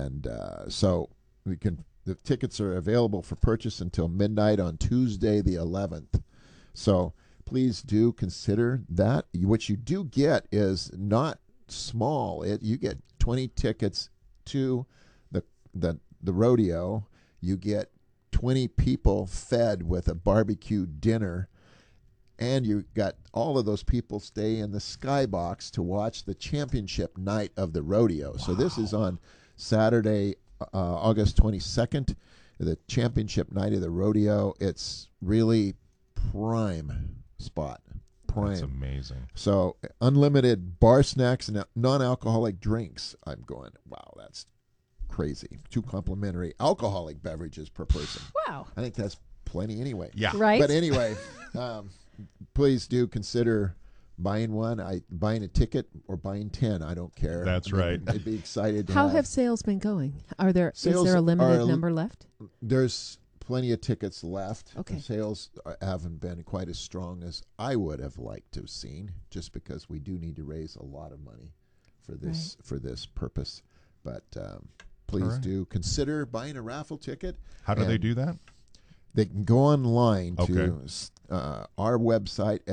And so the tickets are available for purchase until midnight on Tuesday the 11th. So please do consider that. What you do get is not small. You get 20 tickets to the rodeo. You get 20 people fed with a barbecue dinner, and you got all of those people stay in the skybox to watch the championship night of the rodeo. Wow. So this is on Saturday, August 22nd, the championship night of the rodeo. It's really prime spot. Prime. That's amazing. So unlimited bar snacks and non-alcoholic drinks. I'm going, wow, that's crazy. 2 complimentary alcoholic beverages per person. Wow. I think that's plenty anyway. Yeah. Right. But anyway, please do consider buying buying a ticket or buying 10. I don't care. That's right. I'd be excited to How have sales been going? Is Sales there a limited are- number left? There's plenty of tickets left. Okay. The sales haven't been quite as strong as I would have liked to have seen, just because we do need to raise a lot of money for this purpose. But please do consider buying a raffle ticket. How do they do that? They can go online to Okay. our website,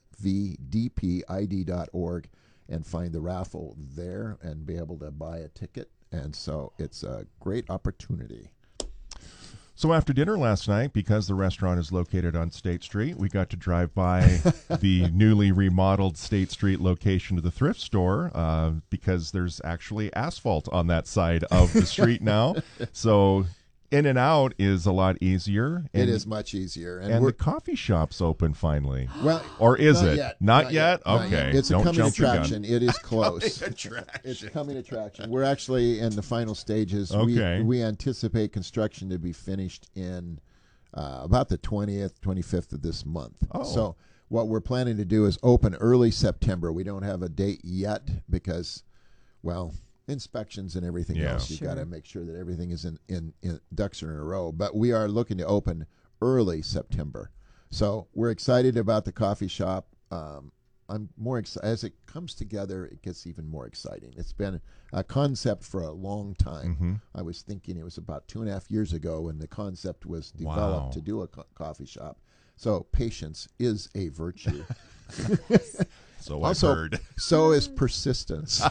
svdpid.org, and find the raffle there and be able to buy a ticket. And so it's a great opportunity. So after dinner last night, because the restaurant is located on State Street, we got to drive by the newly remodeled State Street location of the thrift store because there's actually asphalt on that side of the street now. So in and out is a lot easier. It is much easier. And the coffee shop's open finally. Well, or is not it? Yet. Not yet? Not Okay. yet. It's a Don't coming jump the gun. attraction. It is close. Attraction. It's a coming attraction. We're actually in the final stages. Okay. We anticipate construction to be finished in about the 20th, 25th of this month. Oh. So what we're planning to do is open early September. We don't have a date yet because, well, inspections and everything else. You got to make sure that everything is in ducks are in a row. But we are looking to open early September. So we're excited about the coffee shop. I'm more excited as it comes together. It gets even more exciting. It's been a concept for a long time. Mm-hmm. I was thinking it was about 2.5 years ago when the concept was developed to do a coffee shop. So patience is a virtue. So Also, I've heard. So is persistence.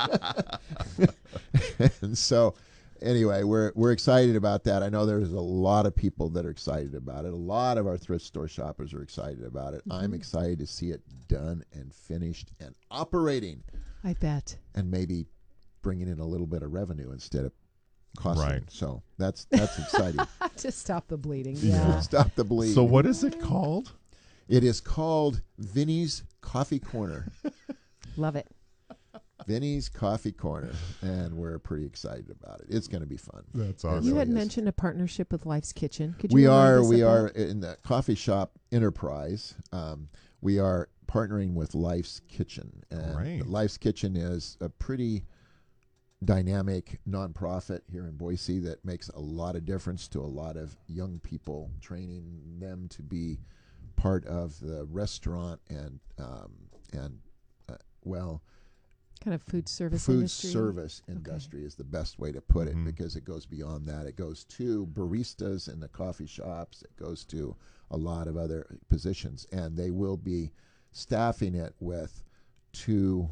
And so, anyway, we're excited about that. I know there's a lot of people that are excited about it. A lot of our thrift store shoppers are excited about it. Mm-hmm. I'm excited to see it done and finished and operating, I bet. and maybe bringing in a little bit of revenue instead of costing. Right. So that's exciting. To stop the bleeding. Yeah. Yeah. Stop the bleeding. So what is it called? It is called Vinny's Coffee Corner. Love it. Vinny's Coffee Corner, and we're pretty excited about it. It's going to be fun. That's It awesome. You really had is. mentioned a partnership with Life's Kitchen. Could you We remind are us of that? in the coffee shop enterprise. We are partnering with Life's Kitchen, and Great. Life's Kitchen is a pretty dynamic nonprofit here in Boise that makes a lot of difference to a lot of young people, training them to be part of the restaurant and Kind of food service food industry. service industry is the best way to put it, Mhm. because it goes beyond that. It goes to baristas in the coffee shops. It goes to a lot of other positions, and they will be staffing it with two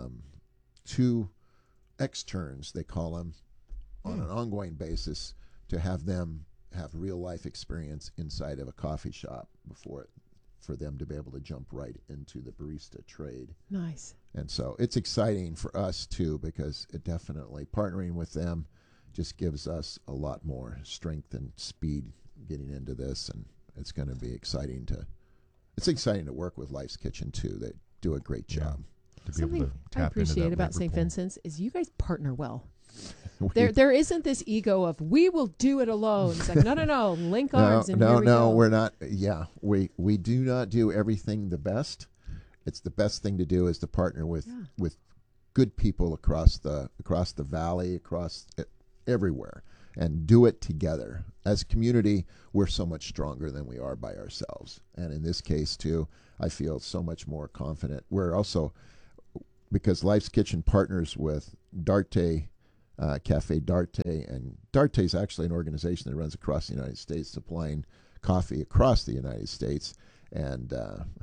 externs, they call them, on an ongoing basis, to have them have real life experience inside of a coffee shop for them to be able to jump right into the barista trade. Nice. And so it's exciting for us too, because it definitely, partnering with them just gives us a lot more strength and speed getting into this, and it's going to be exciting to work with Life's Kitchen too. They do a great job. To be able Something to I tap into appreciate that about labor St. pool. Vincent's is you guys partner well. We- There isn't this ego of we will do it alone. It's like no, link arms and here we go. we're not. Yeah, we do not do everything the best. It's the best thing to do is to partner with good people across the valley, everywhere, and do it together. As a community, we're so much stronger than we are by ourselves. And in this case too, I feel so much more confident. We're also, because Life's Kitchen partners with Darte Cafe Darte. And Darte is actually an organization that runs across the United States, supplying coffee across the United States. And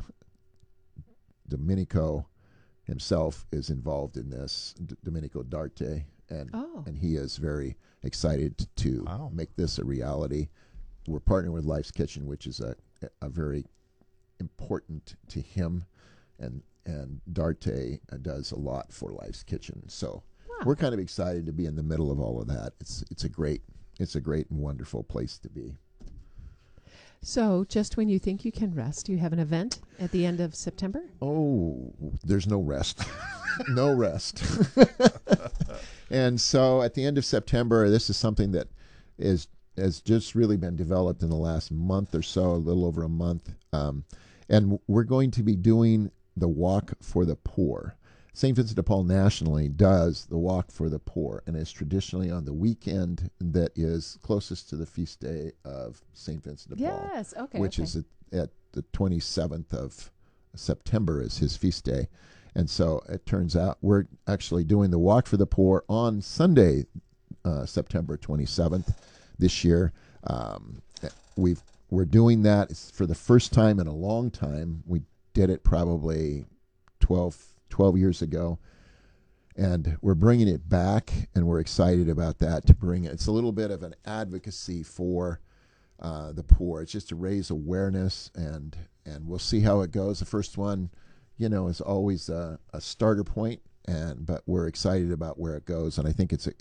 Domenico himself is involved in this, Domenico Darte, and he is very excited to make this a reality. We're partnering with Life's Kitchen, which is a very important to him, and Darte does a lot for Life's Kitchen. So we're kind of excited to be in the middle of all of that. It's a great and wonderful place to be. So, just when you think you can rest, you have an event at the end of September? Oh, there's no rest. No rest. And so at the end of September, this is something that has just really been developed in the last month or so, a little over a month. And we're going to be doing the Walk for the Poor. St. Vincent de Paul nationally does the Walk for the Poor, and it's traditionally on the weekend that is closest to the feast day of St. Vincent de Paul. Yes, okay. Which is at the 27th of September is his feast day. And so it turns out we're actually doing the Walk for the Poor on Sunday, September 27th this year. We're doing that for the first time in a long time. We did it probably 12 years ago, and we're bringing it back, and we're excited about that, to bring it. It's a little bit of an advocacy for the poor. It's just to raise awareness, and we'll see how it goes. The first one, is always a starter point, but we're excited about where it goes, and I think it's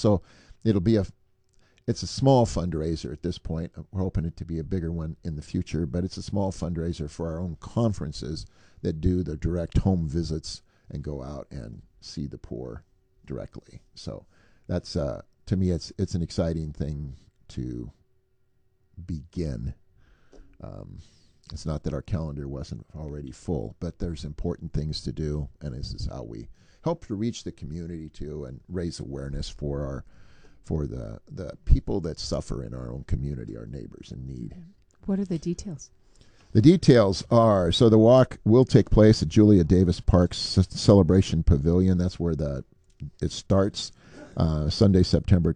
a small fundraiser at this point. We're hoping it to be a bigger one in the future, but it's a small fundraiser for our own conferences that do the direct home visits and go out and see the poor directly. So that's to me, it's an exciting thing to begin. It's not that our calendar wasn't already full, but there's important things to do, and this is how we help to reach the community too and raise awareness for the people that suffer in our own community, our neighbors in need. What are the details? The details are, so the walk will take place at Julia Davis Park's Celebration Pavilion. That's where it starts, Sunday, September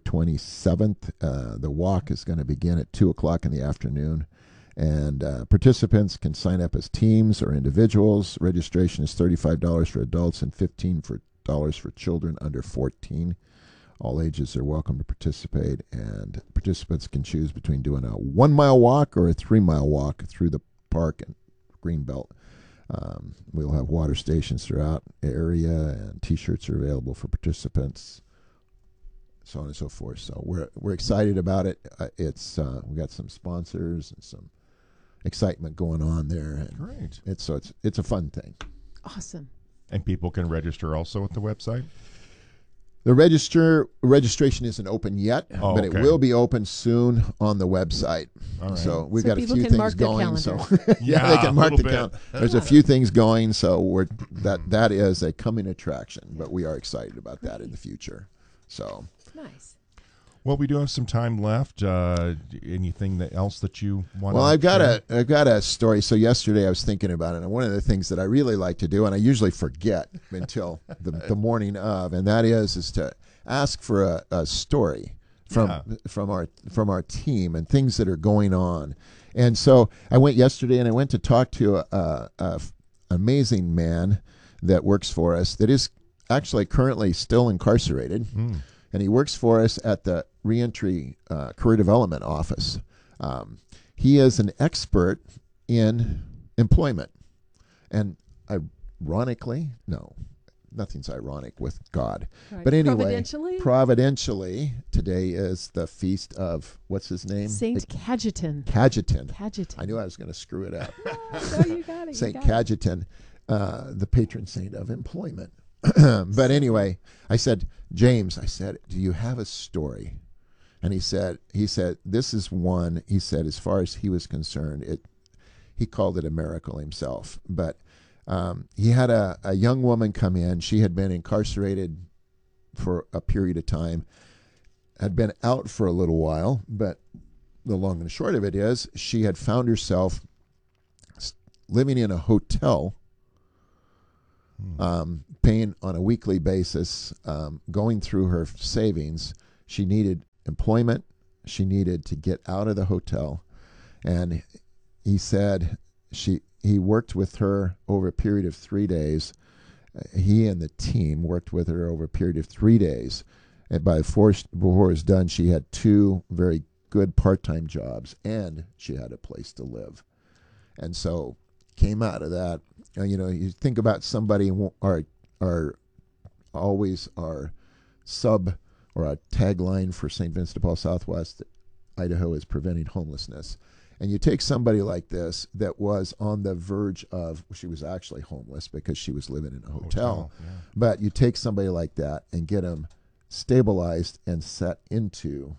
27th. The walk is going to begin at 2 o'clock in the afternoon, and participants can sign up as teams or individuals. Registration is $35 for adults and $15 for children under 14. All ages are welcome to participate, and participants can choose between doing a 1-mile walk or a 3-mile walk through the park and Greenbelt. We'll have water stations throughout the area, and T-shirts are available for participants, so on and so forth. So we're excited about it. We got some sponsors and some excitement going on there. And great. It's a fun thing. Awesome. And people can register also at the website? The registration isn't open yet, but it will be open soon on the website. All right. So we've got a few things going. So yeah, they can mark the calendar. There's a few things going, so that is a coming attraction. But we are excited about that in the future. So nice. Well, we do have some time left. Anything else that you want? Well, I've got a story. So yesterday I was thinking about it, and one of the things that I really like to do, and I usually forget until the morning of, and that is to ask for a story from our team and things that are going on. And so I went yesterday, and I went to talk to a amazing man that works for us that is actually currently still incarcerated. And he works for us at the Reentry Career Development Office. He is an expert in employment. And ironically, no, nothing's ironic with God. Right. But anyway, providentially, today is the feast of, what's his name? Saint Cajetan. Cajetan. Cajetan. I knew I was going to screw it up. No, you got it. Saint Cajetan, the patron saint of employment. But anyway, I said, James, do you have a story? And he said, this is one. He said, as far as he was concerned, he called it a miracle himself. But he had a young woman come in. She had been incarcerated for a period of time, had been out for a little while, but the long and short of it is she had found herself living in a hotel paying on a weekly basis, going through her savings. She needed employment. She needed to get out of the hotel. And he said he worked with her over a period of 3 days. He and the team worked with her over a period of 3 days. And before it was done, she had 2 very good part-time jobs, and she had a place to live. And so came out of that. You think about somebody, our sub or a tagline for St. Vincent de Paul Southwest Idaho is preventing homelessness. And you take somebody like this that was on the verge of, she was actually homeless because she was living in a hotel. Yeah. But you take somebody like that and get them stabilized and set into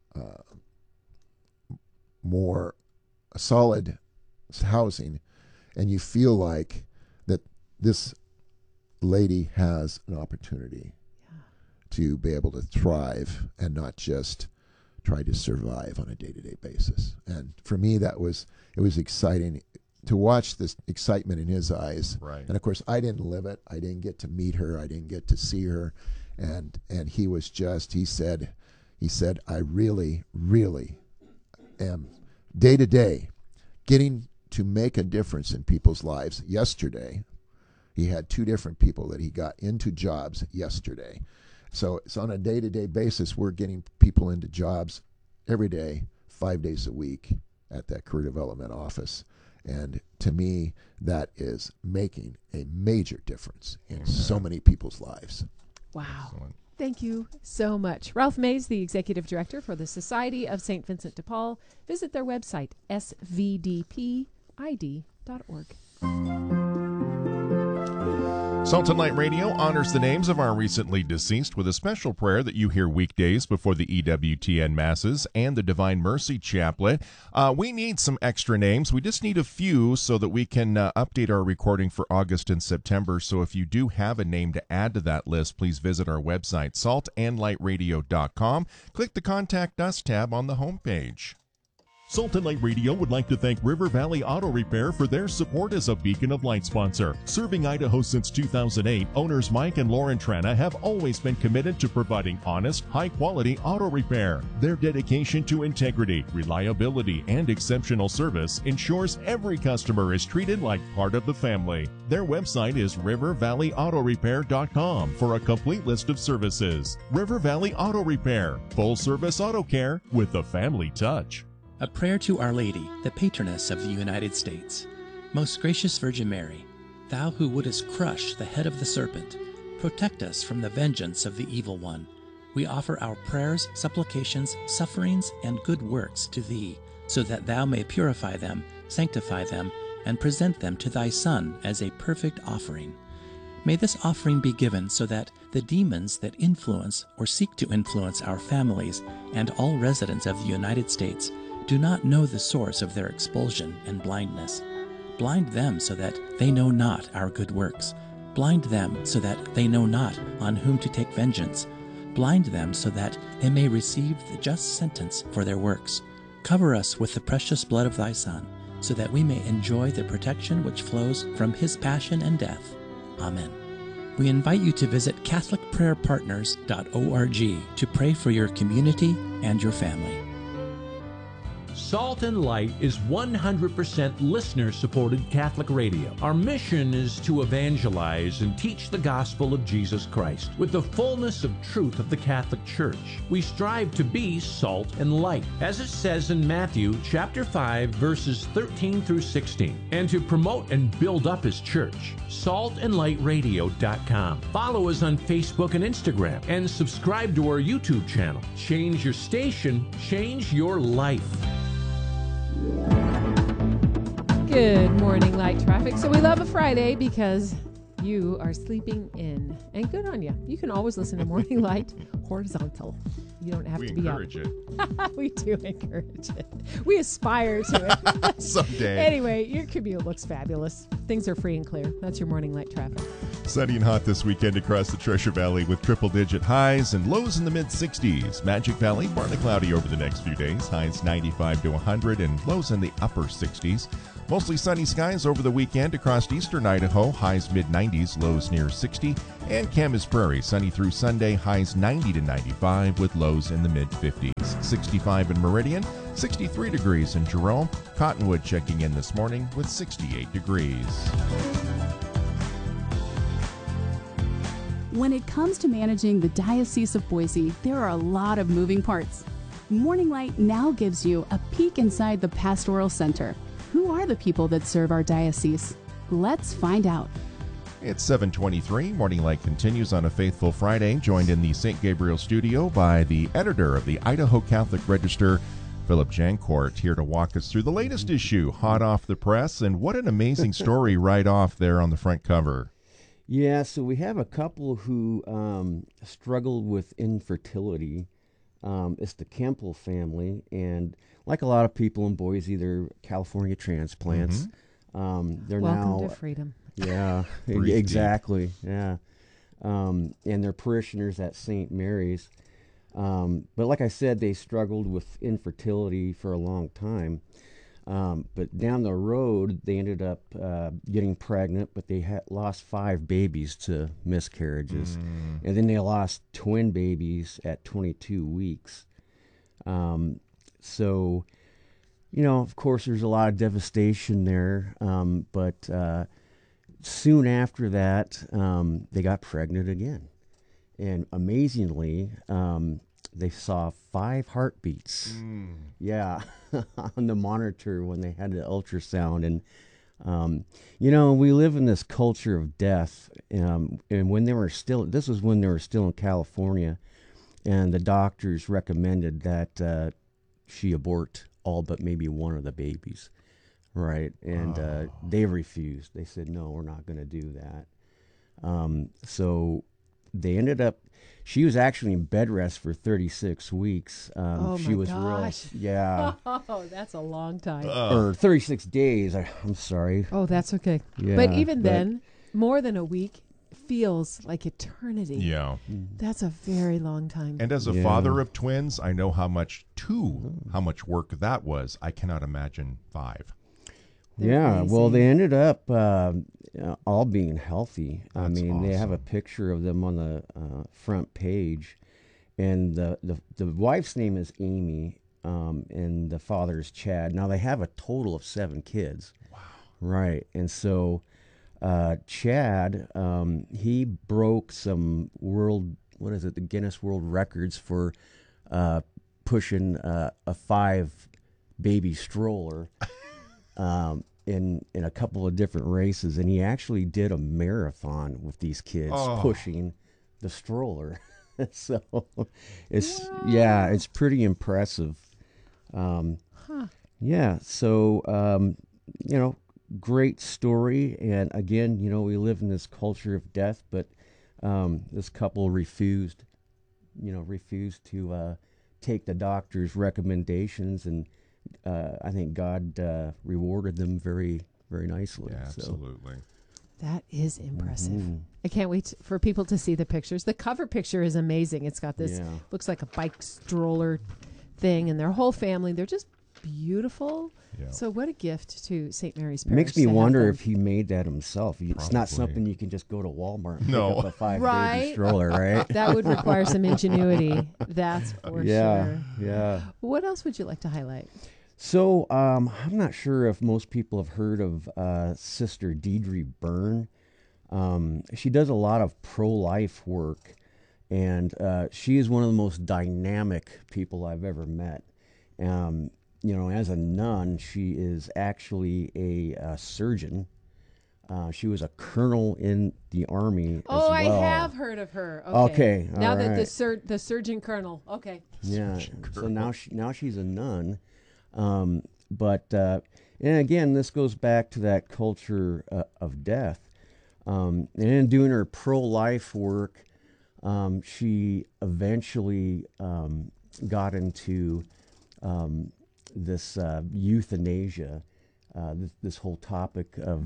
more solid housing, and you feel like that this lady has an opportunity to be able to thrive and not just try to survive on a day-to-day basis. And for me, it was exciting to watch this excitement in his eyes. Right. And of course, I didn't live it. I didn't get to meet her. I didn't get to see her. And he was he said, I really, really am day to day getting to make a difference in people's lives. Yesterday, he had 2 different people that he got into jobs yesterday. So it's on a day-to-day basis. We're getting people into jobs every day, 5 days a week at that career development office. And to me, that is making a major difference in so many people's lives. Wow. Excellent. Thank you so much. Ralph Mays, the Executive Director for the Society of St. Vincent de Paul. Visit their website, svdpid.org. Salt and Light Radio honors the names of our recently deceased with a special prayer that you hear weekdays before the EWTN Masses and the Divine Mercy Chaplet. We need some extra names. We just need a few so that we can update our recording for August and September. So if you do have a name to add to that list, please visit our website, saltandlightradio.com. Click the Contact Us tab on the homepage. Salt and Light Radio would like to thank River Valley Auto Repair for their support as a Beacon of Light sponsor. Serving Idaho since 2008, owners Mike and Lauren Trana have always been committed to providing honest, high-quality auto repair. Their dedication to integrity, reliability, and exceptional service ensures every customer is treated like part of the family. Their website is rivervalleyautorepair.com for a complete list of services. River Valley Auto Repair, full-service auto care with a family touch. A prayer to Our Lady, the patroness of the United States. Most gracious Virgin Mary, thou who wouldest crush the head of the serpent, protect us from the vengeance of the evil one. We offer our prayers, supplications, sufferings, and good works to thee, so that thou may purify them, sanctify them, and present them to thy Son as a perfect offering. May this offering be given so that the demons that influence or seek to influence our families and all residents of the United States do not know the source of their expulsion and blindness. Blind them so that they know not our good works. Blind them so that they know not on whom to take vengeance. Blind them so that they may receive the just sentence for their works. Cover us with the precious blood of thy Son, so that we may enjoy the protection which flows from his passion and death. Amen. We invite you to visit CatholicPrayerPartners.org to pray for your community and your family. Salt and Light is 100% listener-supported Catholic radio. Our mission is to evangelize and teach the gospel of Jesus Christ with the fullness of truth of the Catholic Church. We strive to be salt and light, as it says in Matthew chapter 5, verses 13 through 16, and to promote and build up his church. saltandlightradio.com. Follow us on Facebook and Instagram, and subscribe to our YouTube channel. Change your station, change your life. Good morning, Light Traffic. So we love a Friday because you are sleeping in. And good on you. You can always listen to Morning Light horizontal. You don't have to be up. We encourage it. We do encourage it. We aspire to it. Someday. Anyway, your commute looks fabulous. Things are free and clear. That's your Morning Light Traffic. Sunny and hot this weekend across the Treasure Valley with triple-digit highs and lows in the mid-60s. Magic Valley, partly cloudy over the next few days. Highs 95 to 100 and lows in the upper 60s. Mostly sunny skies over the weekend across eastern Idaho, highs mid-90s, lows near 60. And Camas Prairie, sunny through Sunday, highs 90 to 95 with lows in the mid-50s. 65 in Meridian, 63 degrees in Jerome. Cottonwood checking in this morning with 68 degrees. When it comes to managing the Diocese of Boise, there are a lot of moving parts. Morning Light now gives you a peek inside the Pastoral Center. Who are the people that serve our diocese? Let's find out. It's 7:23. Morning Light continues on a faithful Friday, joined in the St. Gabriel studio by the editor of the Idaho Catholic Register, Philip Jancourt, here to walk us through the latest issue, hot off the press. And what an amazing story right off there on the front cover. Yeah, so we have a couple who struggled with infertility. It's the Kemple family, and like a lot of people in Boise, they're California transplants. They're Welcome now to freedom. Yeah, Breathe exactly. Yeah, and they're parishioners at St. Mary's. But like I said, they struggled with infertility for a long time. But down the road, they ended up getting pregnant, but they lost 5 babies to miscarriages. And then they lost twin babies at 22 weeks. So, of course, there's a lot of devastation there. But soon after that, they got pregnant again. And amazingly, they saw 5 heartbeats. Yeah, on the monitor when they had the ultrasound. And, we live in this culture of death. And when they were this was when they were still in California, and the doctors recommended that she abort all but maybe one of the babies. Right. And they refused. They said, no, we're not going to do that. So they ended up, she was actually in bed rest for 36 weeks. She was gosh. Yeah. Oh, that's a long time. Or 36 days. I'm sorry. Oh, that's okay. Yeah, but even then, more than a week feels like eternity. Yeah. That's a very long time. And as a father of twins, I know how much work that was. I cannot imagine 5. They're Well, amazing. they ended up all being healthy. I That's mean, they have a awesome. picture of them on the front page, and the wife's name is Amy, and the father is Chad. Now they have a total of 7 kids. Wow! Right, and so Chad, he broke some the Guinness World Records for pushing a 5 baby stroller. In a couple of different races, and he actually did a marathon with these kids pushing the stroller. So it's pretty impressive. So great story, and again, we live in this culture of death, but this couple refused to take the doctor's recommendations, and I think God rewarded them very, very nicely. Yeah, So. absolutely. That is impressive. I can't wait for people to see the pictures. The cover picture is amazing. It's got this, looks like a bike stroller thing, and their whole family. They're just beautiful. Yeah. So what a gift to St. Mary's Parish. Makes me to have wonder them. if he made that himself. It's not Probably. something you can just go to Walmart and No. pick up a 5 Right. baby stroller, right? That would require some ingenuity. That's for sure. Yeah. What else would you like to highlight? So I'm not sure if most people have heard of Sister Deidre Byrne. She does a lot of pro-life work, and she is one of the most dynamic people I've ever met. As a nun, she is actually a surgeon. She was a colonel in the Army as well. I have heard of her. Okay, all now that right. the surgeon colonel. Okay. Yeah. So now she's a nun. But and again, this goes back to that culture of death. And in doing her pro-life work, she eventually got into this euthanasia, this whole topic of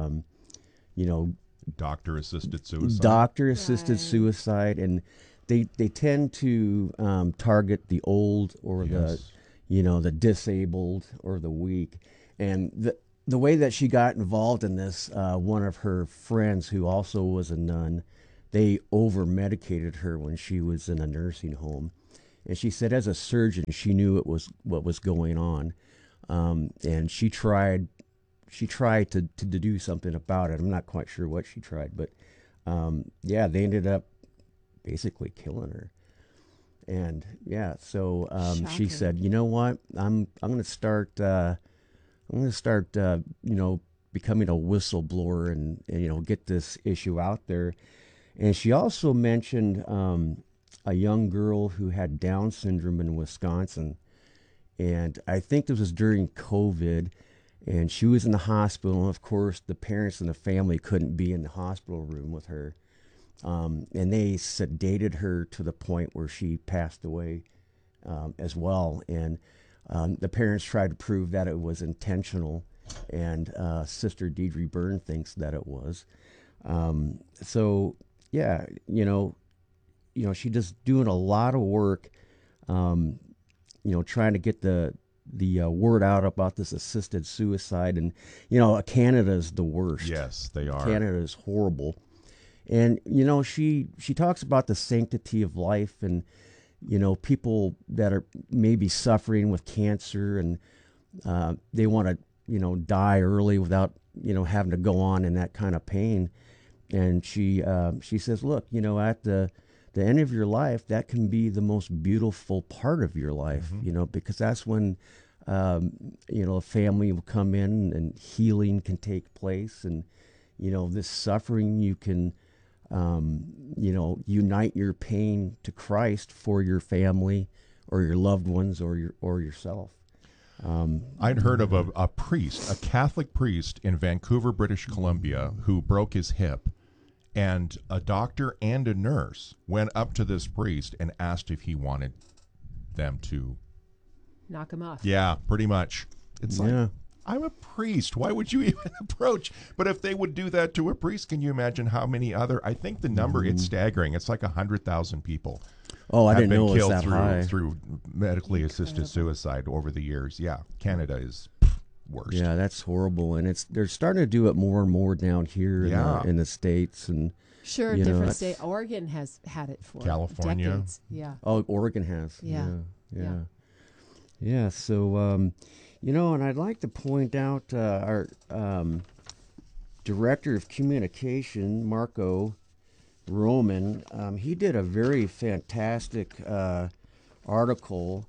Doctor-assisted suicide. doctor-assisted Right. suicide, and they tend to target the old or Yes. the disabled or the weak. And the way that she got involved in this, one of her friends who also was a nun, they over-medicated her when she was in a nursing home. And she said as a surgeon, she knew it was what was going on. And she tried to do something about it. I'm not quite sure what she tried, but yeah, they ended up basically killing her. And yeah, so she said, you know what, I'm going to start becoming a whistleblower and get this issue out there. And she also mentioned a young girl who had Down syndrome in Wisconsin, and I think this was during COVID. And she was in the hospital, and of course, the parents and the family couldn't be in the hospital room with her. And they sedated her to the point where she passed away as well. And the parents tried to prove that it was intentional, and Sister Deidre Byrne thinks that it was. So, yeah, she's just doing a lot of work, trying to get the word out about this assisted suicide. And Canada's the worst. Yes, they are. Canada is horrible. And she talks about the sanctity of life, and people that are maybe suffering with cancer, and they want to die early without having to go on in that kind of pain. And she says, look, at the end of your life, that can be the most beautiful part of your life, because that's when, a family will come in and healing can take place. And, this suffering, you can, unite your pain to Christ for your family or your loved ones or yourself. I'd heard of a priest, a Catholic priest in Vancouver, British Columbia, who broke his hip. And a doctor and a nurse went up to this priest and asked if he wanted them to knock him off. Yeah, pretty much. It's like, I'm a priest. Why would you even approach? But if they would do that to a priest, can you imagine how many other? I think the number, it's staggering. It's like 100,000 people. Oh, I have didn't been know it was killed that high. through medically assisted suicide over the years. Yeah, Canada is worst. Yeah, that's horrible, and they're starting to do it more and more down here in the States, and different states. Oregon has had it for California. decades. Yeah. Oh, Oregon has. Yeah. So, and I'd like to point out our director of communication, Marco Roman. He did a very fantastic article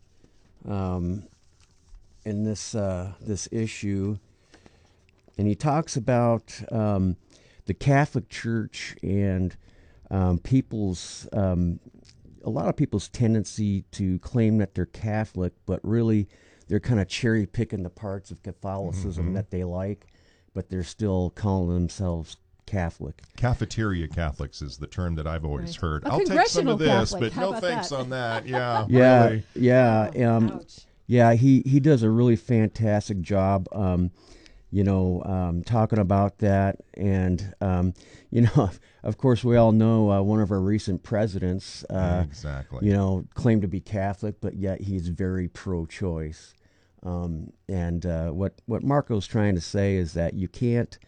in this issue, and he talks about the Catholic Church and people's a lot of people's tendency to claim that they're Catholic, but really they're kind of cherry picking the parts of Catholicism that they like, but they're still calling themselves Catholic. Cafeteria Catholics is the term that I've always heard. A I'll take some of this, Catholic. but How no about thanks that? on that. Yeah. Yeah, really. Ouch. Yeah, he does a really fantastic job, talking about that. And, of course, we all know one of our recent presidents, exactly. Claimed to be Catholic, but yet he's very pro-choice. And what Marco's trying to say is that you can't,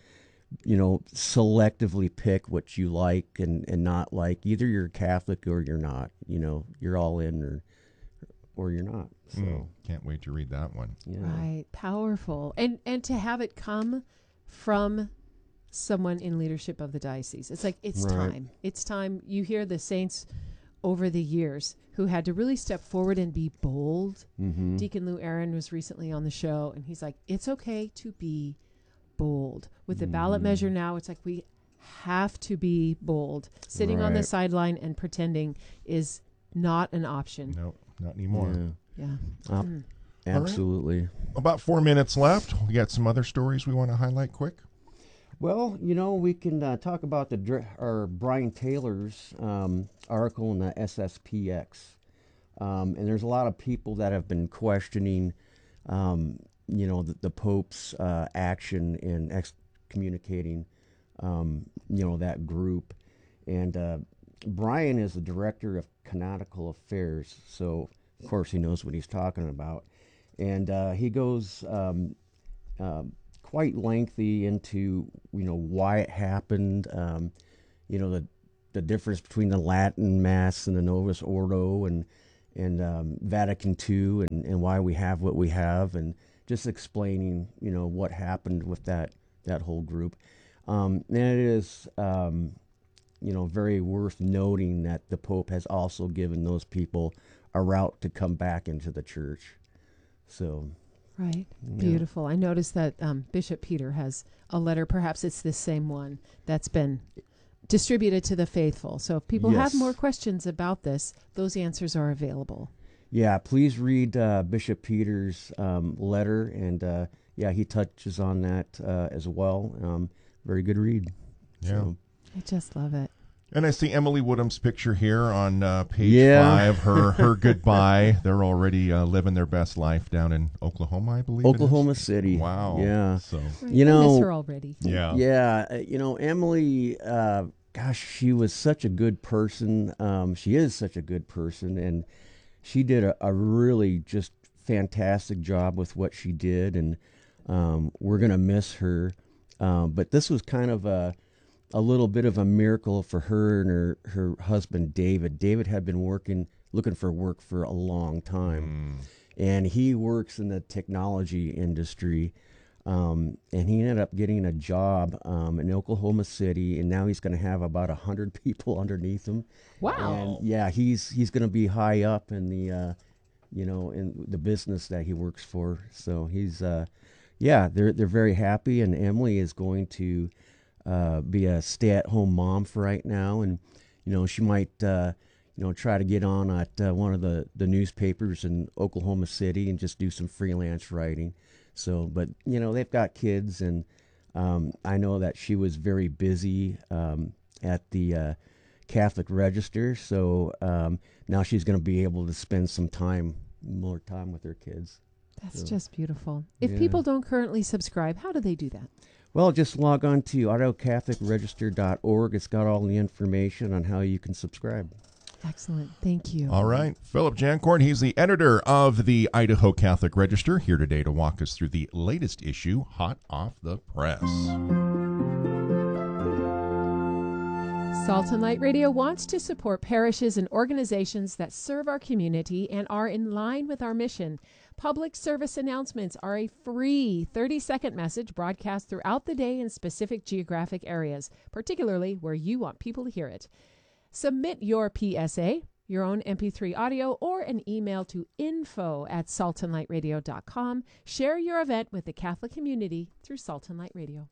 selectively pick what you like and not like. Either you're Catholic or you're not. You're all in or you're not. So can't wait to read that one. yeah. Right. Powerful. And to have it come from someone in leadership of the diocese. It's like, it's Right. time. It's time. You hear the saints over the years who had to really step forward and be bold. Mm-hmm. Deacon Lou Aaron was recently on the show, and he's like, it's okay to be bold. With the ballot measure now, it's like we have to be bold. Sitting on the Right. sideline and pretending is not an option. No, not anymore. Yeah. Absolutely. About 4 minutes left. We got some other stories we want to highlight quick. Well, we can talk about Brian Taylor's article in the SSPX. And there's a lot of people that have been questioning, the Pope's action in excommunicating, that group. And Brian is the director of canonical affairs, so of course he knows what he's talking about. And he goes quite lengthy into why it happened. The difference between the Latin Mass and the Novus Ordo and Vatican II and why we have what we have, and just explaining what happened with that whole group. And it is very worth noting that the Pope has also given those people a route to come back into the church. So, right, yeah. Beautiful. I noticed that Bishop Peter has a letter. Perhaps it's the same one that's been distributed to the faithful. So if people have more questions about this, those answers are available. Yeah, please read Bishop Peter's letter, and he touches on that as well. Very good read. Yeah. So. I just love it. And I see Emily Woodham's picture here on page 5, her goodbye. They're already living their best life down in Oklahoma, I believe. Oklahoma City. Wow. Yeah. So I miss her already. Yeah. Yeah. Emily, she was such a good person. She is such a good person, and she did a really just fantastic job with what she did, and we're going to miss her. But this was kind of a little bit of a miracle for her and her husband, David. David had been looking for work for a long time. And he works in the technology industry. And he ended up getting a job in Oklahoma City, and now he's going to have about 100 people underneath him. Wow. And he's going to be high up in the in the business that he works for. So he's they're very happy, and Emily is going to be a stay-at-home mom for right now, and she might try to get on at one of the newspapers in Oklahoma City and just do some freelance writing. So, but they've got kids, and I know that she was very busy at the Catholic Register. So now she's going to be able to spend more time with her kids. That's just beautiful. If people don't currently subscribe, how do they do that? Well, just log on to IdahoCatholicRegister.org. It's got all the information on how you can subscribe. Excellent. Thank you. All right. Philip Jancourt, he's the editor of the Idaho Catholic Register, here today to walk us through the latest issue, hot off the press. Salt and Light Radio wants to support parishes and organizations that serve our community and are in line with our mission. Public service announcements are a free 30-second message broadcast throughout the day in specific geographic areas, particularly where you want people to hear it. Submit your PSA, your own MP3 audio, or an email to info@saltandlightradio.com. Share your event with the Catholic community through Salt and Light Radio.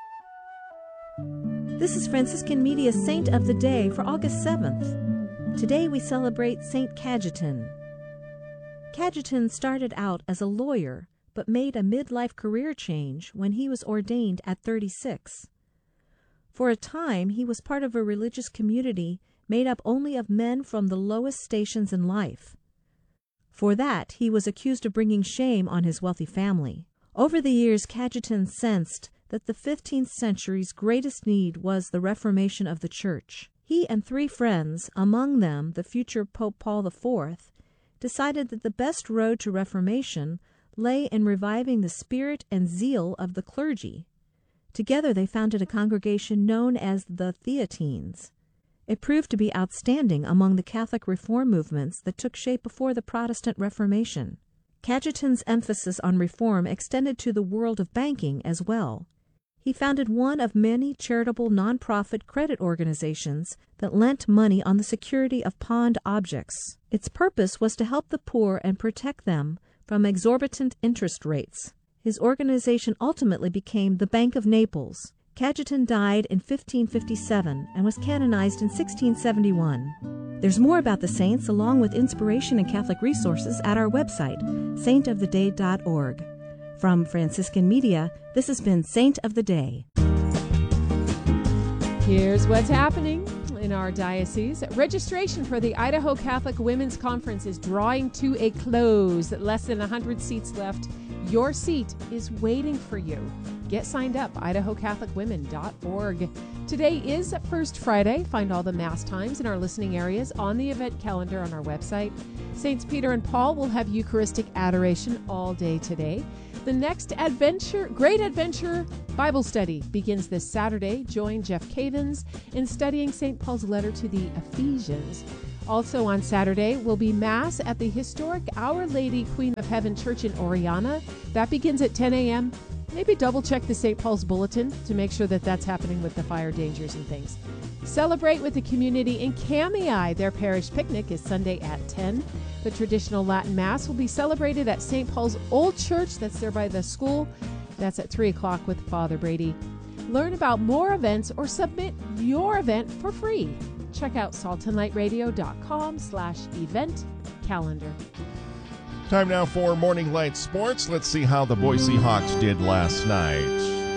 This is Franciscan Media's Saint of the Day for August 7th. Today we celebrate Saint Cajetan. Cajetan started out as a lawyer, but made a midlife career change when he was ordained at 36. For a time, he was part of a religious community made up only of men from the lowest stations in life. For that, he was accused of bringing shame on his wealthy family. Over the years, Cajetan sensed that the 15th century's greatest need was the reformation of the Church. He and 3 friends, among them the future Pope Paul IV, decided that the best road to reformation lay in reviving the spirit and zeal of the clergy. Together they founded a congregation known as the Theatines. It proved to be outstanding among the Catholic reform movements that took shape before the Protestant Reformation. Cajetan's emphasis on reform extended to the world of banking as well. He founded one of many charitable nonprofit credit organizations that lent money on the security of pawned objects. Its purpose was to help the poor and protect them from exorbitant interest rates. His organization ultimately became the Bank of Naples. Cajetan died in 1557 and was canonized in 1671. There's more about the saints along with inspiration and Catholic resources at our website, saintoftheday.org. From Franciscan Media, this has been Saint of the Day. Here's what's happening in our diocese. Registration for the Idaho Catholic Women's Conference is drawing to a close. Less than 100 seats left. Your seat is waiting for you. Get signed up, IdahoCatholicWomen.org. Today is First Friday. Find all the Mass times in our listening areas on the event calendar on our website. Saints Peter and Paul will have Eucharistic adoration all day today. The next Great Adventure Bible study begins this Saturday. Join Jeff Cavins in studying St. Paul's letter to the Ephesians. Also on Saturday will be Mass at the historic Our Lady Queen of Heaven Church in Oriana. That begins at 10 a.m. Maybe double check the St. Paul's Bulletin to make sure that that's happening with the fire dangers and things. Celebrate with the community in Kamiah. Their parish picnic is Sunday at 10. The traditional Latin Mass will be celebrated at St. Paul's Old Church. That's there by the school. That's at 3 o'clock with Father Brady. Learn about more events or submit your event for free. Check out saltandlightradio.com/event calendar. Time now for Morning Light Sports. Let's see how the Boise Hawks did last night.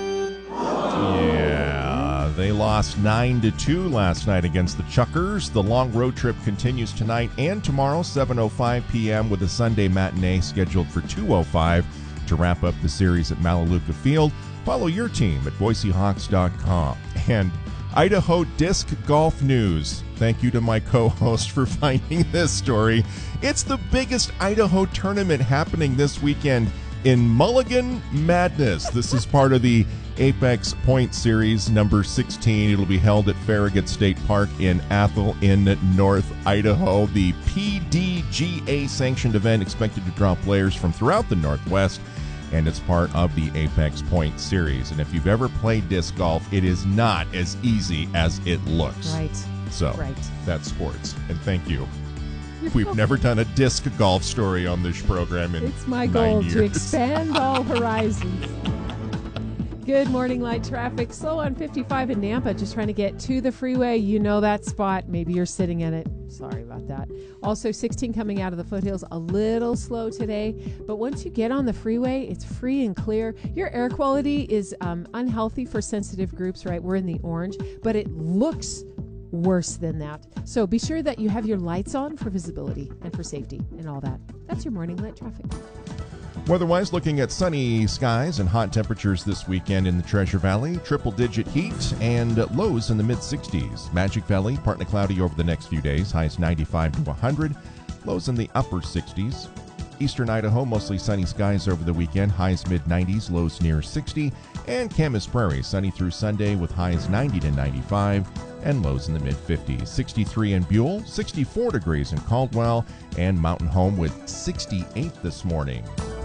Yeah, they lost 9-2 last night against the Chuckers. The long road trip continues tonight and tomorrow, 7:05 p.m., with a Sunday matinee scheduled for 2:05 to wrap up the series at Melaleuca Field. Follow your team at BoiseHawks.com. And Idaho Disc Golf News. Thank you to my co-host for finding this story. It's the biggest Idaho tournament happening this weekend in Mulligan Madness. This is part of the Apex Point Series number 16. It'll be held at Farragut State Park in Athol in North Idaho. The PDGA sanctioned event expected to draw players from throughout the Northwest, and it's part of the Apex Point Series. And if you've ever played disc golf, it is not as easy as it looks. Right. So Right. that's sports. And thank you. We've never done a disc golf story on this program in It's my 9 goal years. to expand all horizons. Good morning, light traffic. Slow on 55 in Nampa, just trying to get to the freeway. You know that spot. Maybe you're sitting in it. Sorry about that. Also, 16 coming out of the foothills, a little slow today. But once you get on the freeway, it's free and clear. Your air quality is unhealthy for sensitive groups, right? We're in the orange, but it looks worse than that. So be sure that you have your lights on for visibility and for safety and all that. That's your morning light traffic. Weather-wise, looking at sunny skies and hot temperatures this weekend in the Treasure Valley. Triple-digit heat and lows in the mid-60s. Magic Valley, partly cloudy over the next few days. Highs 95 to 100. Lows in the upper 60s. Eastern Idaho, mostly sunny skies over the weekend. Highs mid-90s, lows near 60. And Camas Prairie, sunny through Sunday with highs 90 to 95 and lows in the mid-50s. 63 in Buell, 64 degrees in Caldwell, and Mountain Home with 68 this morning.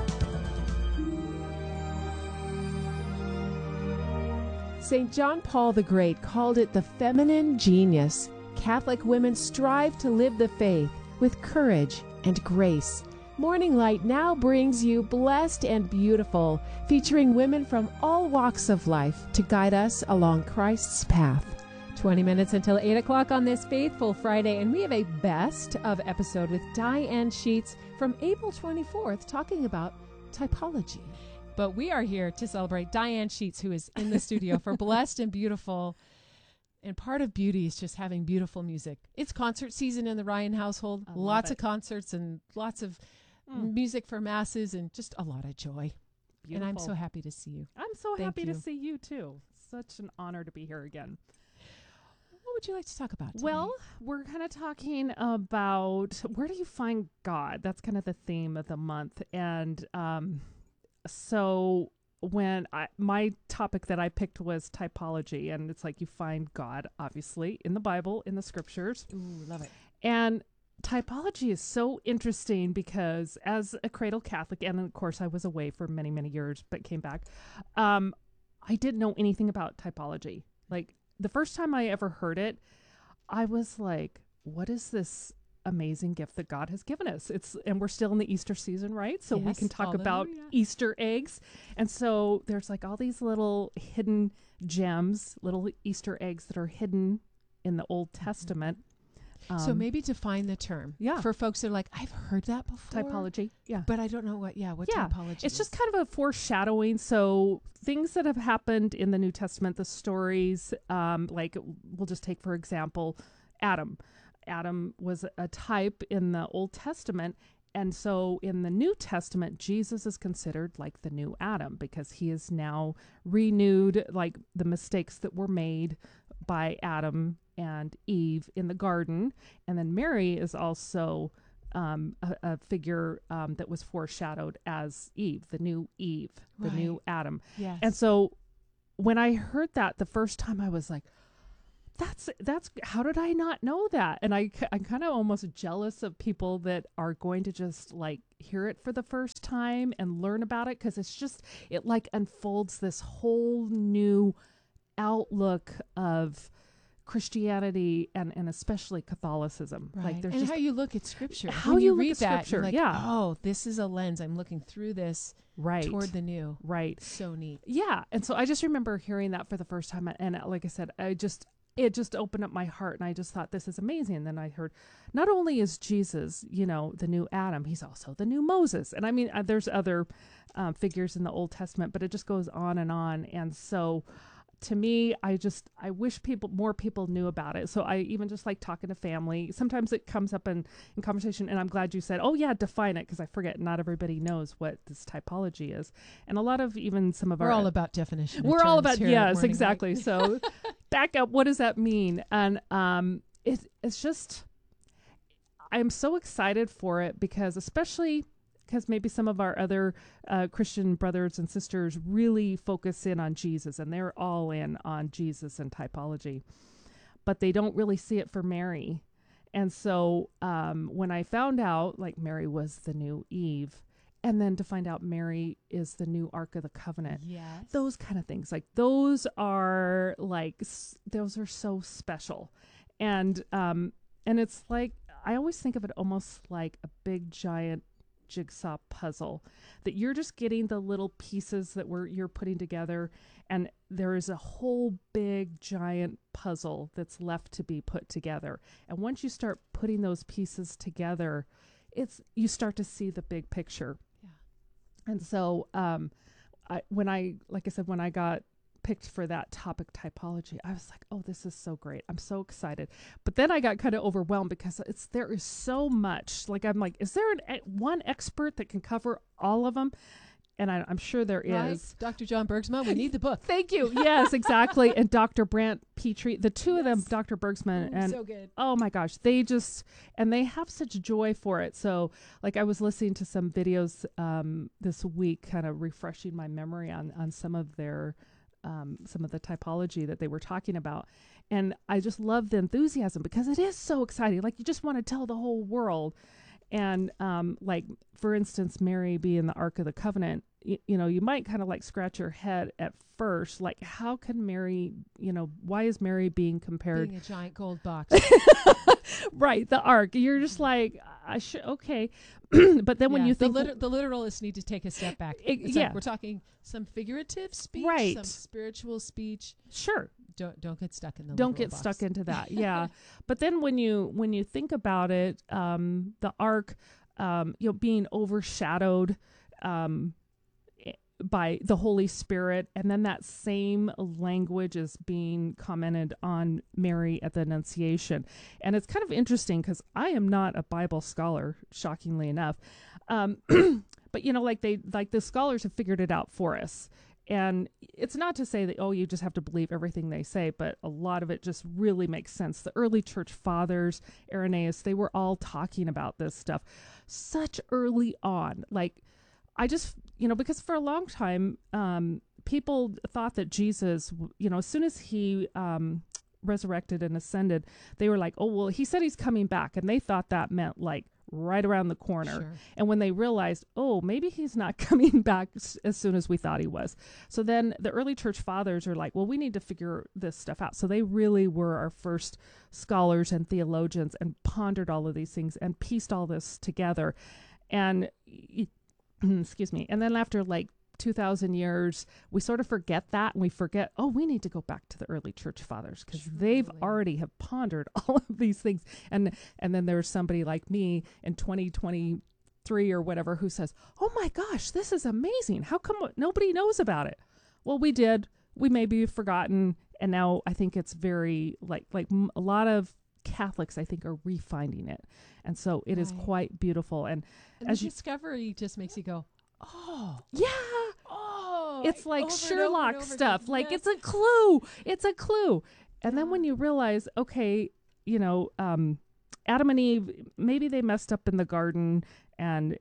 St. John Paul the Great called it the feminine genius. Catholic women strive to live the faith with courage and grace. Morning Light now brings you Blessed and Beautiful, featuring women from all walks of life to guide us along Christ's path. 20 minutes until 8 o'clock on this Faithful Friday, and we have a best of episode with Diane Sheets from April 24th talking about typology. But we are here to celebrate Diane Sheets, who is in the studio for Blessed and Beautiful. And part of beauty is just having beautiful music. It's concert season in the Ryan household. Lots of concerts and lots of music for masses and just a lot of joy. Beautiful. And I'm so happy to see you. I'm so happy to you. see you too. Such an honor to be here again. What would you like to talk about today? Well, we're kind of talking about where do you find God? That's kind of the theme of the month. And so when my topic that I picked was typology, and it's like you find God, obviously, in the Bible, in the scriptures. Ooh, love it. And typology is so interesting because as a cradle Catholic, and of course I was away for many, many years, but came back, I didn't know anything about typology. Like the first time I ever heard it, I was like, what is this amazing gift that God has given us? And we're still in the Easter season, right? So we can talk about Easter eggs. And so there's like all these little hidden gems, little Easter eggs that are hidden in the Old Testament. So maybe define the term. Yeah. For folks that are like, I've heard that before. Typology. Yeah. But I don't know what typology It's is. just kind of a foreshadowing. So things that have happened in the New Testament, the stories, like we'll just take, for example, Adam. Adam was a type in the Old Testament, And so in the New Testament, Jesus is considered like the new Adam because he is now renewed, like the mistakes that were made by Adam and Eve in the garden. And then Mary is also a figure that was foreshadowed as Eve, the new Eve, the new Adam. Yes. And so when I heard that the first time, I was like, that's how did I not know that? And I'm kind of almost jealous of people that are going to just like hear it for the first time and learn about it, because it like unfolds this whole new outlook of Christianity and especially Catholicism. Right. Like there's and just how you look at Scripture. how when you you read look at that, Scripture, you're like, yeah. oh, this is a lens. I'm looking through this toward the new. Right. So neat. Yeah. And so I just remember hearing that for the first time. And like I said, it just opened up my heart, and I just thought, this is amazing. And then I heard, not only is Jesus, the new Adam, he's also the new Moses. And I mean, there's other figures in the Old Testament, but it just goes on and on. And so to me, I wish more people knew about it. So I even just like talking to family. Sometimes it comes up in conversation, and I'm glad you said, oh yeah, define it, because I forget not everybody knows what this typology is. And a lot of even some of we're all about definition. We're all about, yes, exactly. So back up, what does that mean? And it's just, I'm so excited for it, because especially because maybe some of our other Christian brothers and sisters really focus in on Jesus, and they're all in on Jesus and typology, but they don't really see it for Mary. And so when I found out, like, Mary was the new Eve, and then to find out Mary is the new Ark of the Covenant, those kind of things, like those are so special. And it's like, I always think of it almost like a big giant jigsaw puzzle, that you're just getting the little pieces that you're putting together, and there is a whole big giant puzzle that's left to be put together. And once you start putting those pieces together, you start to see the big picture. And so when I got picked for that topic, typology, I was like, oh, this is so great. I'm so excited. But then I got kind of overwhelmed, because there is so much. Like, I'm like, is there one expert that can cover all of them? And I'm sure there is. Dr. John Bergsma, we need the book. Thank you. Yes, exactly. And Dr. Brant Petrie, the two of them, Dr. Bergsman, and so good. Oh my gosh, they have such joy for it. So, like, I was listening to some videos this week, kind of refreshing my memory on some of their some of the typology that they were talking about. And I just love the enthusiasm, because it is so exciting. Like, you just want to tell the whole world. And like, for instance, Mary being the Ark of the Covenant, you might kind of like scratch your head at first, like, how can Mary, why is Mary being compared? Being a giant gold box. Right, the Ark. You're just like, okay. But then when you think... The literalists need to take a step back. Like, we're talking some figurative speech, right, some spiritual speech. Sure. Don't get stuck in the Don't get box. stuck into that. Yeah. But then when you think about it, the Ark, being overshadowed by the Holy Spirit, and then that same language is being commented on Mary at the Annunciation. And it's kind of interesting, because I am not a Bible scholar, shockingly enough, but the scholars have figured it out for us. And it's not to say that, oh, you just have to believe everything they say, but a lot of it just really makes sense. The early church fathers, Irenaeus, they were all talking about this stuff such early on. Like, I just, because for a long time, people thought that Jesus, as soon as he resurrected and ascended, they were like, oh, well, he said he's coming back. And they thought that meant like right around the corner. Sure. And when they realized, oh, maybe he's not coming back as soon as we thought he was. So then the early church fathers are like, well, we need to figure this stuff out. So they really were our first scholars and theologians, and pondered all of these things and pieced all this together. And excuse me. And then after like 2,000 years, we sort of forget that, and we forget, oh, we need to go back to the early church fathers, because they've already have pondered all of these things. And then there's somebody like me in 2023 or whatever who says, oh my gosh, this is amazing. How come nobody knows about it? Well, we did. We maybe have forgotten. And now I think it's very like a lot of Catholics, I think, are refinding it. And so it is quite beautiful. And as the discovery just makes you go, oh. Yeah. Oh. It's like Sherlock stuff. Like, it's a clue. It's a clue. And then when you realize, okay, you know, Adam and Eve, maybe they messed up in the garden and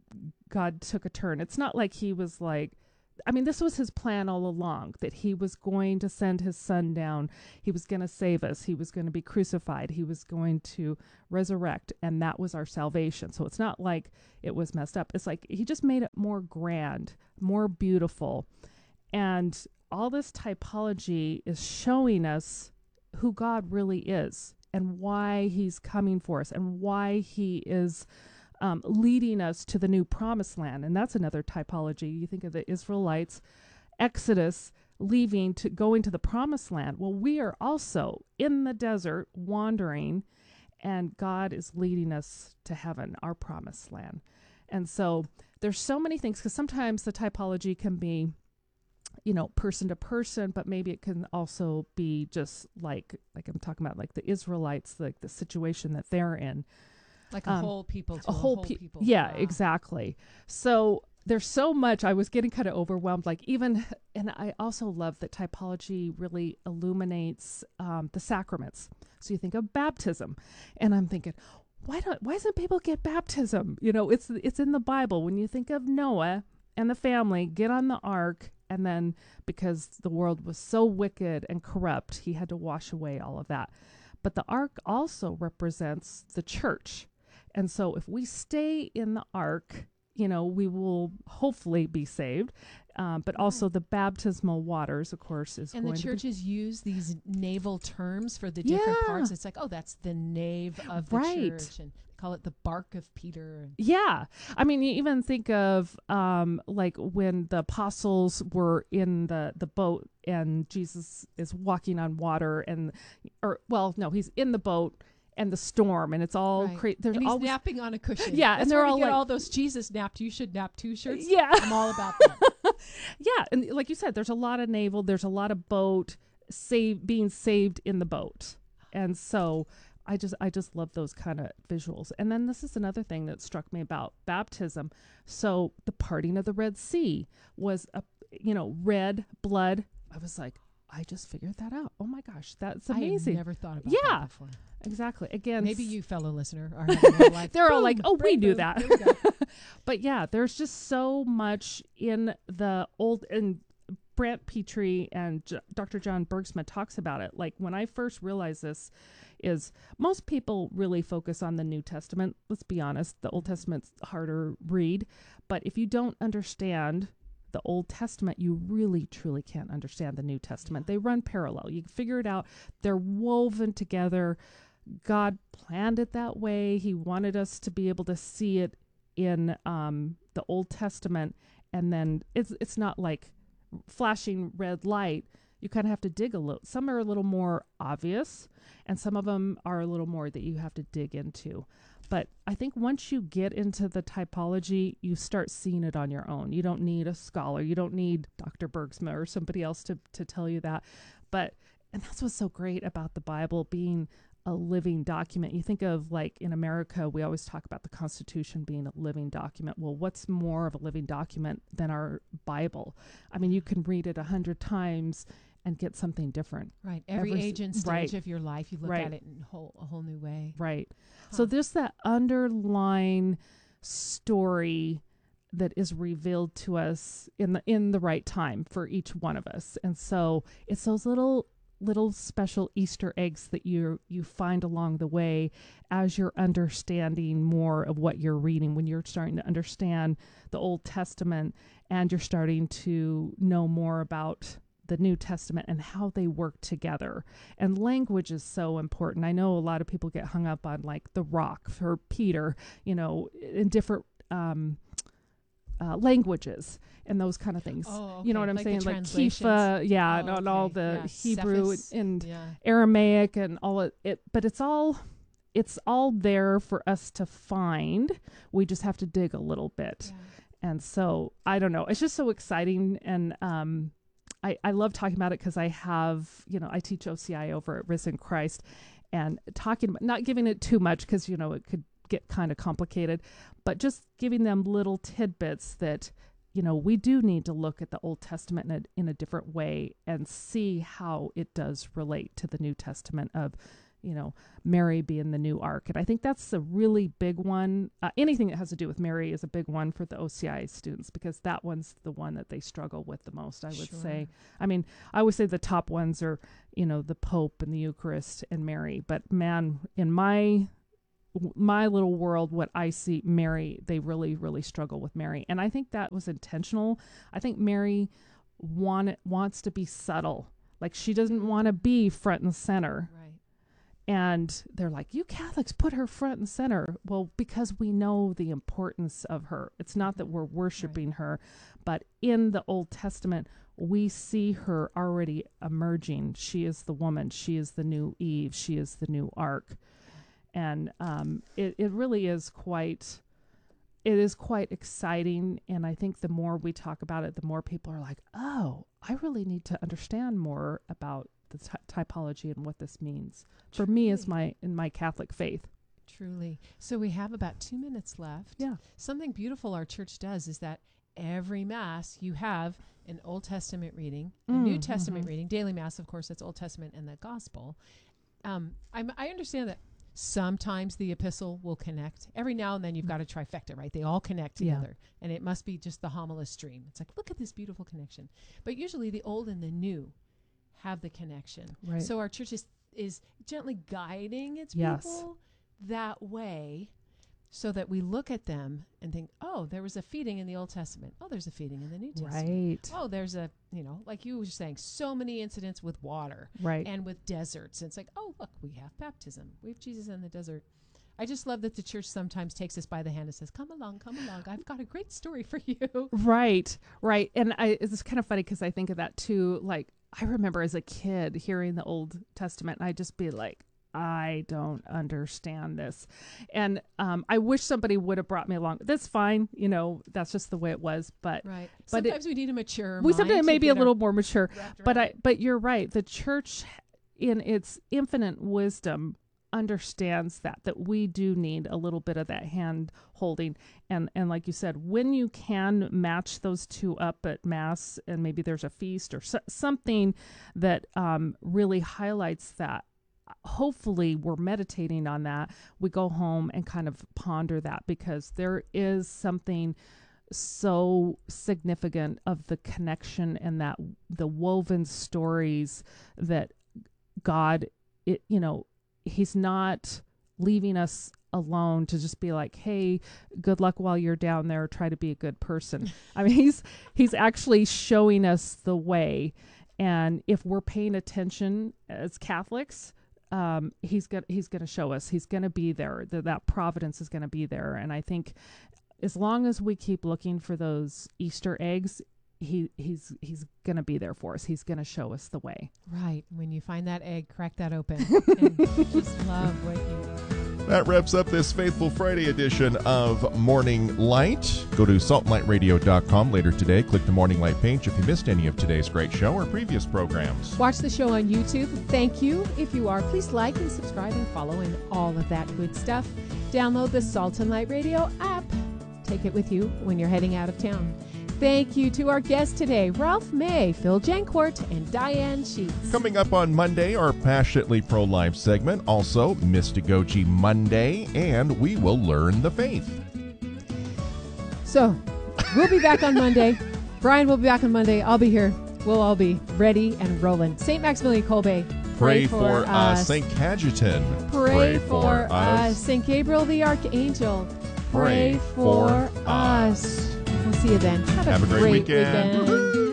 God took a turn. It's not like he was like, I mean, this was his plan all along, that he was going to send his son down. He was going to save us. He was going to be crucified. He was going to resurrect. And that was our salvation. So it's not like it was messed up. It's like he just made it more grand, more beautiful. And all this typology is showing us who God really is and why he's coming for us and why he is leading us to the new promised land. And that's another typology. You think of the Israelites, Exodus, leaving to going to the promised land. Well, we are also in the desert wandering, and God is leading us to heaven, our promised land. And so there's so many things, because sometimes the typology can be, you know, person to person, but maybe it can also be just like I'm talking about, like the Israelites, like the situation that they're in. Like a whole people to a whole people. Yeah, exactly. So there's so much. I was getting kind of overwhelmed. Like even, and I also love that typology really illuminates the sacraments. So you think of baptism, and I'm thinking, why doesn't people get baptism? You know, it's in the Bible. When you think of Noah and the family get on the ark, and then because the world was so wicked and corrupt, he had to wash away all of that. But the ark also represents the church. And so if we stay in the ark, you know, we will hopefully be saved. But also the baptismal waters, of course, is and going the to churches use these naval terms for the different parts. It's like, oh, that's the nave of the church, and they call it the bark of Peter. Yeah. I mean, you even think of like when the apostles were in the boat and Jesus is walking on water, he's in the boat and the storm, and it's all crazy. And he's napping on a cushion. Yeah, that's and they're where all we get like, all those Jesus napped, you should nap too shirts. Yeah, I'm all about that. Yeah, and like you said, there's a lot of naval, there's a lot of boat being saved in the boat, and so I just love those kind of visuals. And then this is another thing that struck me about baptism. So the parting of the Red Sea was red blood. I was like, I just figured that out. Oh my gosh, that's amazing. I never thought about that before. Exactly. Again, maybe you, fellow listener, are having like, they're all like, oh, we knew that. But yeah, there's just so much in the old, and Brant Petrie and Dr. John Bergsma talks about it. Like when I first realized this is most people really focus on the New Testament. Let's be honest. The Old Testament's harder read, but if you don't understand the Old Testament, you really truly can't understand the New Testament. They run parallel. You can figure it out. They're woven together. God planned it that way. He wanted us to be able to see it in the Old Testament, and then it's not like flashing red light. You kind of have to dig a little. Some are a little more obvious, and some of them are a little more that you have to dig into. But I think once you get into the typology, you start seeing it on your own. You don't need a scholar. You don't need Dr. Bergsma or somebody else to tell you that. And that's what's so great about the Bible being a living document. You think of, like, in America, we always talk about the Constitution being a living document. Well, what's more of a living document than our Bible? I mean, you can read it 100 times and get something different. Right. Every age and stage of your life, you look at it in a whole new way. Right. Huh. So there's that underlying story that is revealed to us in the right time for each one of us. And so it's those little special Easter eggs that you find along the way as you're understanding more of what you're reading, when you're starting to understand the Old Testament and you're starting to know more about the New Testament and how they work together. And language is so important. I know a lot of people get hung up on like the rock for Peter, in different languages and those kind of things. Oh, okay. You know what I'm like saying? Like Kepha, and all the Hebrew and Aramaic and all of it. But it's all there for us to find. We just have to dig a little bit. Yeah. And so, I don't know. It's just so exciting. And I love talking about it because I have, I teach OCI over at Risen Christ. and talking about, not giving it too much because, it could get kind of complicated, but just giving them little tidbits that, we do need to look at the Old Testament in a different way and see how it does relate to the New Testament of, Mary being the new ark. And I think that's a really big one. Anything that has to do with Mary is a big one for the OCI students, because that one's the one that they struggle with the most, I would say. I mean, I would say the top ones are, the Pope and the Eucharist and Mary. But man, in my little world, what I see, Mary, they really, really struggle with Mary. And I think that was intentional. I think Mary wants to be subtle. Like, she doesn't want to be front and center. Right. And they're like, you Catholics put her front and center. Well, because we know the importance of her. It's not that we're worshiping her, but in the Old Testament, we see her already emerging. She is the woman. She is the new Eve. She is the new ark. And it really is quite exciting. And I think the more we talk about it, the more people are like, oh, I really need to understand more about the typology and what this means for me as in my Catholic faith. Truly. So we have about 2 minutes left. Yeah. Something beautiful our church does is that every Mass you have an Old Testament reading, a New Testament reading, daily Mass, of course, that's Old Testament and the Gospel. I understand that sometimes the epistle will connect. Every now and then you've got a trifecta, right? They all connect together. And it must be just the homilist stream. It's like, look at this beautiful connection. But usually the old and the new have the connection. Right. So our church is gently guiding its people that way, so that we look at them and think, oh, there was a feeding in the Old Testament. Oh, there's a feeding in the New Testament. Right. Oh, there's a, like you were saying, so many incidents with water and with deserts. And it's like, oh, look, we have baptism. We have Jesus in the desert. I just love that the church sometimes takes us by the hand and says, come along. I've got a great story for you. Right. And it's kind of funny because I think of that too. Like, I remember as a kid hearing the Old Testament, and I'd just be like, I don't understand this. And I wish somebody would have brought me along. That's fine. That's just the way it was. But sometimes we need a mature we sometimes maybe a little more mature. But but you're right. The church in its infinite wisdom understands that we do need a little bit of that hand holding. And like you said, when you can match those two up at Mass, and maybe there's a feast or something that really highlights that, hopefully we're meditating on that. We go home and kind of ponder that, because there is something so significant of the connection and that the woven stories that God, He's not leaving us alone to just be like, hey, good luck while you're down there. Try to be a good person. I mean, he's actually showing us the way. And if we're paying attention as Catholics, he's going to show us. He's going to be there. That providence is going to be there. And I think as long as we keep looking for those Easter eggs, he's going to be there for us. He's going to show us the way. Right. When you find that egg, crack that open. And just love what you... That wraps up this Faithful Friday edition of Morning Light. Go to saltandlightradio.com later today. Click the Morning Light page if you missed any of today's great show or previous programs. Watch the show on YouTube. Thank you. If you are, please like and subscribe and follow and all of that good stuff. Download the Salt and Light Radio app. Take it with you when you're heading out of town. Thank you to our guests today, Ralph May, Phil Jancourt, and Diane Sheets. Coming up on Monday, our Passionately Pro-Life segment, also Mystagogy Monday, and we will learn the faith. So, we'll be back on Monday. Brian will be back on Monday. I'll be here. We'll all be ready and rolling. St. Maximilian Kolbe. Pray for us. St. Cajetan. Pray for us. St. Gabriel the Archangel. Pray for us. We'll see you then. Have a great weekend.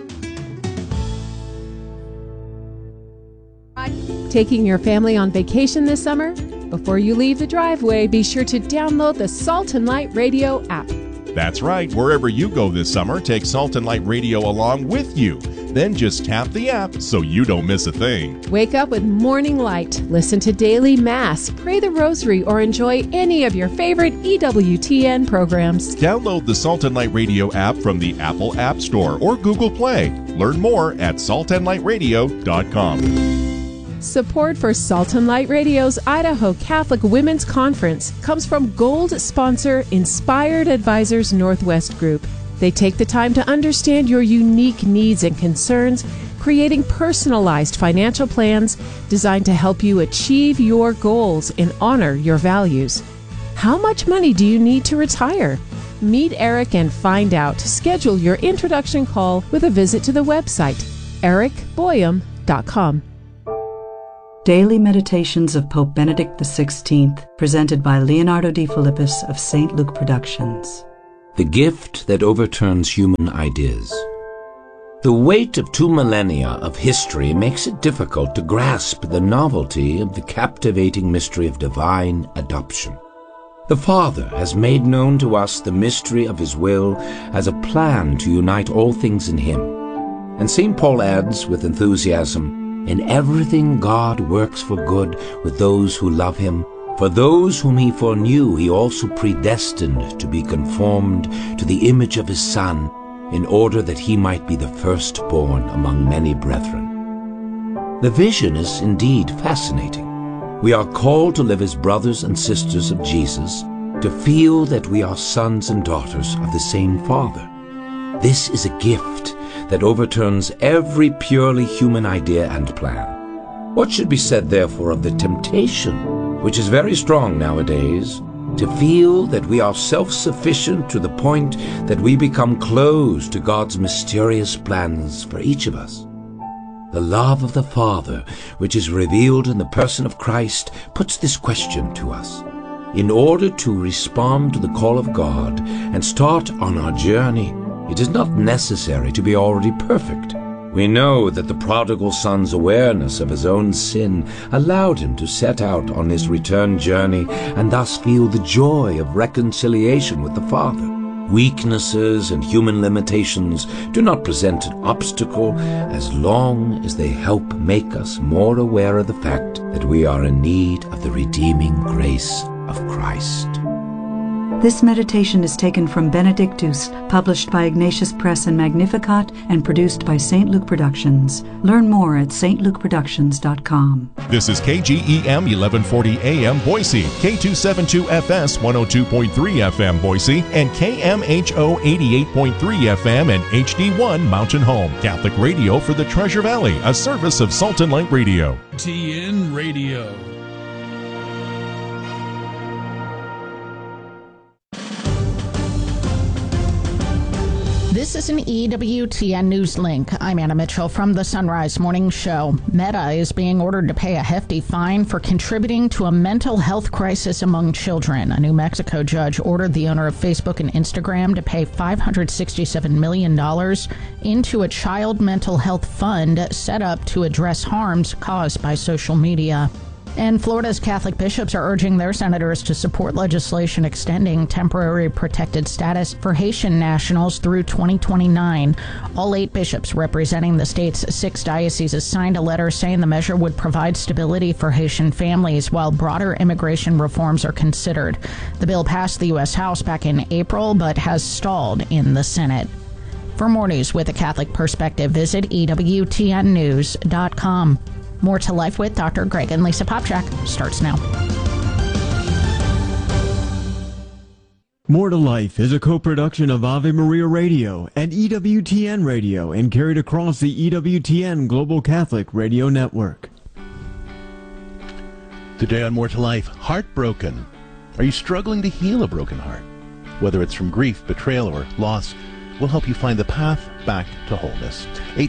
Taking your family on vacation this summer? Before you leave the driveway, be sure to download the Salt and Light Radio app. That's right. Wherever you go this summer, take Salt and Light Radio along with you. Then just tap the app so you don't miss a thing. Wake up with Morning Light. Listen to Daily Mass, pray the Rosary, or enjoy any of your favorite EWTN programs. Download the Salt and Light Radio app from the Apple App Store or Google Play. Learn more at saltandlightradio.com. Support for Salt and Light Radio's Idaho Catholic Women's Conference comes from Gold sponsor Inspired Advisors Northwest Group. They take the time to understand your unique needs and concerns, creating personalized financial plans designed to help you achieve your goals and honor your values. How much money do you need to retire? Meet Eric and find out. Schedule your introduction call with a visit to the website, ericboyum.com. Daily Meditations of Pope Benedict XVI, presented by Leonardo Di Philippis of St. Luke Productions. The gift that overturns human ideas. The weight of 2 millennia of history makes it difficult to grasp the novelty of the captivating mystery of divine adoption. The Father has made known to us the mystery of His will as a plan to unite all things in Him. And St. Paul adds with enthusiasm, "In everything God works for good with those who love Him. For those whom He foreknew, He also predestined to be conformed to the image of His Son, in order that He might be the firstborn among many brethren." The vision is indeed fascinating. We are called to live as brothers and sisters of Jesus, to feel that we are sons and daughters of the same Father. This is a gift that overturns every purely human idea and plan. What should be said, therefore, of the temptation, which is very strong nowadays, to feel that we are self-sufficient to the point that we become closed to God's mysterious plans for each of us? The love of the Father, which is revealed in the person of Christ, puts this question to us. In order to respond to the call of God and start on our journey, it is not necessary to be already perfect. We know that the prodigal son's awareness of his own sin allowed him to set out on his return journey and thus feel the joy of reconciliation with the Father. Weaknesses and human limitations do not present an obstacle as long as they help make us more aware of the fact that we are in need of the redeeming grace of Christ. This meditation is taken from Benedictus, published by Ignatius Press and Magnificat, and produced by St. Luke Productions. Learn more at stlukeproductions.com. This is KGEM 1140 AM Boise, K272FS 102.3 FM Boise, and KMHO 88.3 FM and HD1 Mountain Home. Catholic radio for the Treasure Valley, a service of Salt and Light Radio. TN Radio. This is an EWTN News Link. I'm Anna Mitchell from the Sunrise Morning Show. Meta is being ordered to pay a hefty fine for contributing to a mental health crisis among children. A New Mexico judge ordered the owner of Facebook and Instagram to pay $567 million into a child mental health fund set up to address harms caused by social media. And Florida's Catholic bishops are urging their senators to support legislation extending temporary protected status for Haitian nationals through 2029. All 8 bishops representing the state's 6 dioceses signed a letter saying the measure would provide stability for Haitian families while broader immigration reforms are considered. The bill passed the U.S. House back in April but has stalled in the Senate. For more news with a Catholic perspective, visit EWTNnews.com. More to Life with Dr. Greg and Lisa Popchak starts now. More to Life is a co-production of Ave Maria Radio and EWTN Radio and carried across the EWTN Global Catholic Radio Network. Today on More to Life, heartbroken. Are you struggling to heal a broken heart? Whether it's from grief, betrayal, or loss, we'll help you find the path back to wholeness.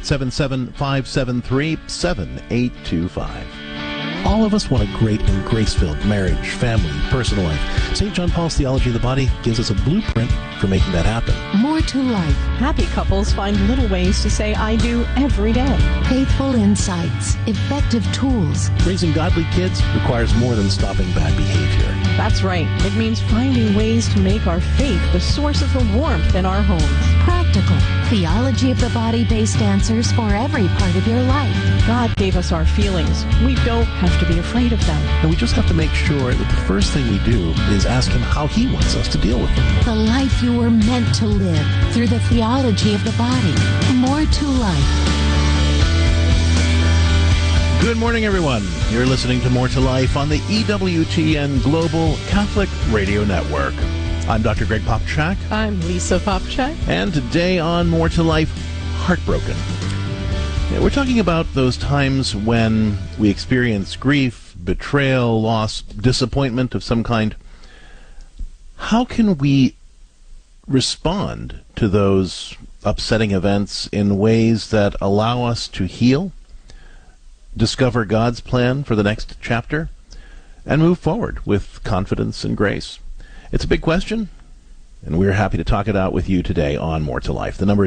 877-573-7825. All of us want a great and grace-filled marriage, family, personal life. St. John Paul's Theology of the Body gives us a blueprint for making that happen. More to life. Happy couples find little ways to say I do every day. Faithful insights, effective tools. Raising godly kids requires more than stopping bad behavior. That's right. It means finding ways to make our faith the source of the warmth in our homes. Practical, theology of the body-based answers for every part of your life. God gave us our feelings. We don't have to be afraid of them. And we just have to make sure that the first thing we do is ask Him how He wants us to deal with them. The life you were meant to live through the theology of the body. More to life. Good morning, everyone. You're listening to More to Life on the EWTN Global Catholic Radio Network. I'm Dr. Greg Popchak. I'm Lisa Popchak. And today on More to Life, Heartbroken. We're talking about those times when we experience grief, betrayal, loss, disappointment of some kind. How can we respond to those upsetting events in ways that allow us to heal, discover God's plan for the next chapter, and move forward with confidence and grace? It's a big question, and we're happy to talk it out with you today on More to Life. The number